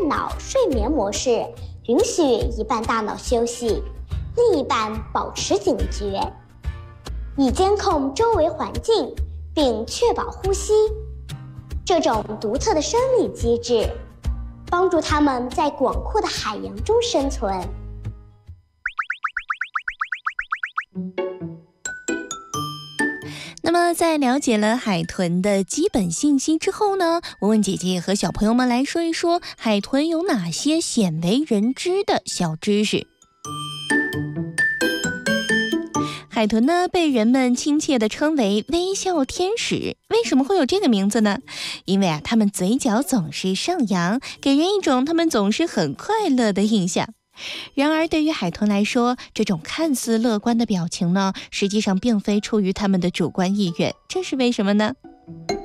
脑睡眠模式，允许一半大脑休息，另一半保持警觉，以监控周围环境并确保呼吸。这种独特的生理机制帮助它们在广阔的海洋中生存。 那么在了解了海豚的基本信息之后呢，文文姐姐和小朋友们来说一说海豚有哪些鲜为人知的小知识。海豚呢，被人们亲切地称为微笑天使。为什么会有这个名字呢？因为它们嘴角总是上扬，给人一种它们总是很快乐的印象。然而对于海豚来说，这种看似乐观的表情呢，实际上并非出于他们的主观意愿，这是为什么呢？